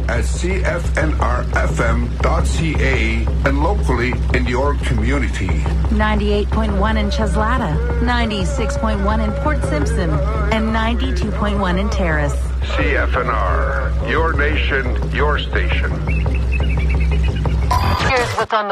at cfnrfm.ca and locally in your community. 98.1 in Cheslata, 96.1 in Port Simpson, and 92.1 in Terrace. CFNR, your nation, your station. Here's what's on the